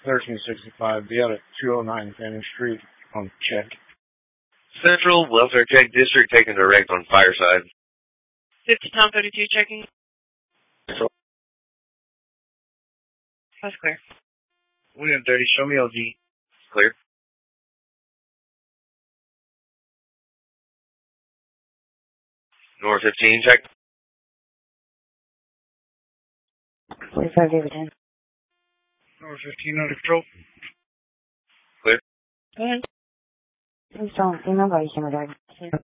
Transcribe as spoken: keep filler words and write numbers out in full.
thirteen sixty-five. Be out at two oh nine Fanning Street on check. Central Welfare Check District taking direct on Fireside. fifty Tom thirty-two checking. Central. That's clear. William thirty, show me L G. Clear. North fifteen, check. forty-five, David ten. North fifteen, under control. Clear. Go ahead. Install female body camera driver.